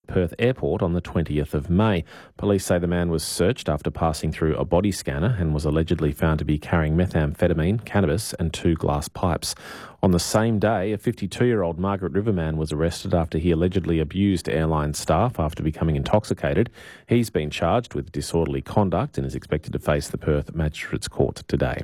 Perth Airport on the 20th of May. Police say the man was searched after passing through a body scanner and was allegedly found to be carrying methamphetamine, cannabis and 2 glass pipes. On the same day, a 52-year-old Margaret River man was arrested after he allegedly abused airline staff after becoming intoxicated. He's been charged with disorderly conduct and is expected to face the Perth Magistrates Court today.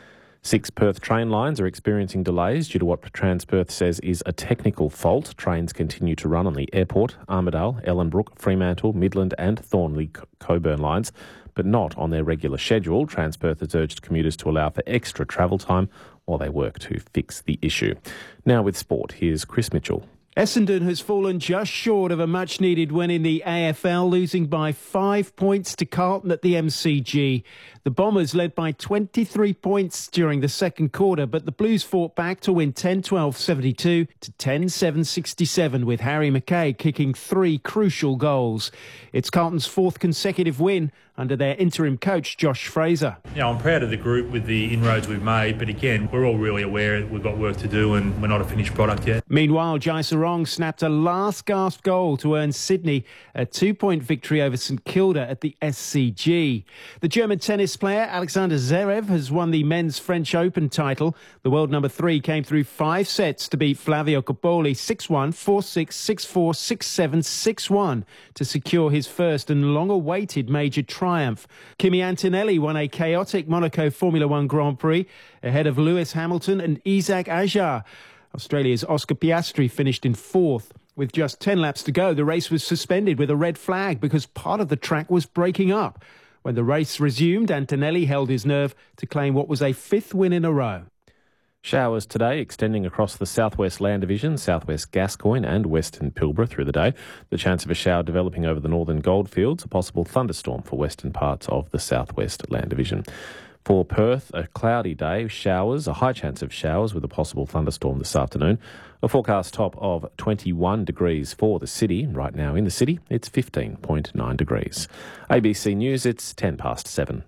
6 Perth train lines are experiencing delays due to what Transperth says is a technical fault. Trains continue to run on the Airport, Armidale, Ellenbrook, Fremantle, Midland and Thornley-Coburn lines, but not on their regular schedule. Transperth has urged commuters to allow for extra travel time while they work to fix the issue. Now with sport, here's Chris Mitchell. Essendon has fallen just short of a much-needed win in the AFL, losing by 5 points to Carlton at the MCG. The Bombers led by 23 points during the second quarter, but the Blues fought back to win 10-12-72 to 10-7-67, with Harry Mackay kicking 3 crucial goals. It's Carlton's 4th consecutive win under their interim coach, Josh Fraser. I'm proud of the group with the inroads we've made, but again, we're all really aware that we've got work to do and we're not a finished product yet. Meanwhile, Jai Sarong snapped a last-gasp goal to earn Sydney a 2-point victory over St Kilda at the SCG. The German tennis player Alexander Zverev has won the men's French Open title. The world number 3 came through 5 sets to beat Flavio Cobolli 6-1, 4-6, 6-4, 6-7, 6-1 to secure his first and long-awaited major triumph. Kimi Antonelli won a chaotic Monaco Formula One Grand Prix ahead of Lewis Hamilton and Isaac Ajar. Australia's Oscar Piastri finished in 4th. With just 10 laps to go, the race was suspended with a red flag because part of the track was breaking up. When the race resumed, Antonelli held his nerve to claim what was a 5th win in a row. Showers today extending across the Southwest Land Division, Southwest Gascoyne and Western Pilbara through the day. The chance of a shower developing over the northern goldfields, a possible thunderstorm for western parts of the Southwest Land Division. For Perth, a cloudy day, showers, a high chance of showers with a possible thunderstorm this afternoon. A forecast top of 21 degrees for the city. Right now in the city, it's 15.9 degrees. ABC News, it's 7:10.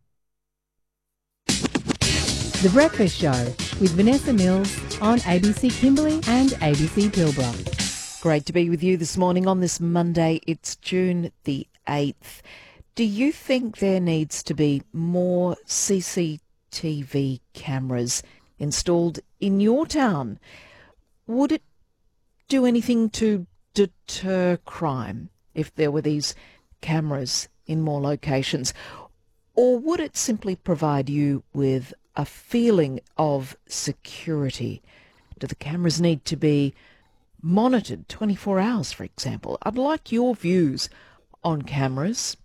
The Breakfast Show with Vanessa Mills on ABC Kimberley and ABC Pilbara. Great to be with you this morning on this Monday. It's June the 8th. Do you think there needs to be more CCTV cameras installed in your town? Would it do anything to deter crime if there were these cameras in more locations? Or would it simply provide you with a feeling of security? Do the cameras need to be monitored 24 hours, for example? I'd like your views on cameras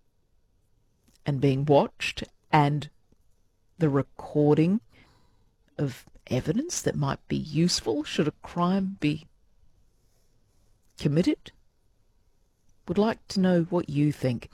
and being watched and the recording of evidence that might be useful should a crime be committed. Would like to know what you think.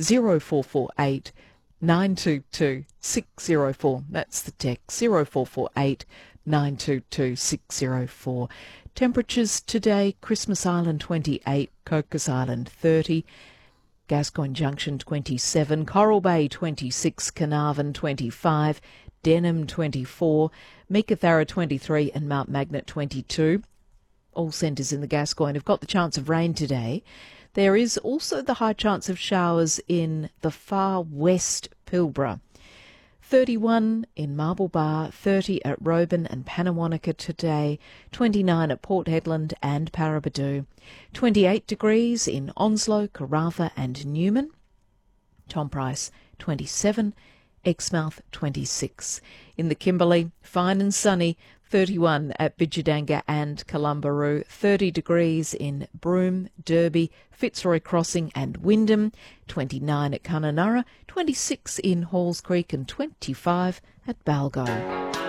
0448 922 604. That's the text. 0448 922 604. Temperatures today: Christmas Island 28, Cocos Island 30, Gascoyne Junction 27, Coral Bay 26, Carnarvon 25, Denham 24, Meekatharra 23 and Mount Magnet 22. All centres in the Gascoyne have got the chance of rain today. There is also the high chance of showers in the far west Pilbara. 31 in Marble Bar, 30 at Roban and Pannawonica today, 29 at Port Hedland and Paraburdoo, 28 degrees in Onslow, Karratha and Newman, Tom Price 27, Exmouth 26. In the Kimberley, fine and sunny, 31 at Bidjadanga and Columbaroo, 30 degrees in Broome, Derby, Fitzroy Crossing and Wyndham, 29 at Kununurra, 26 in Halls Creek and 25 at Balgo.